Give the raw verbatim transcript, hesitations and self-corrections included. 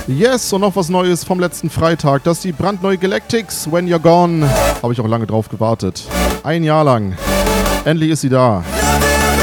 Yes, und noch was Neues vom letzten Freitag. Das ist die brandneue Galactics, When You're Gone. Habe ich auch lange drauf gewartet. Ein Jahr lang. Endlich ist sie da.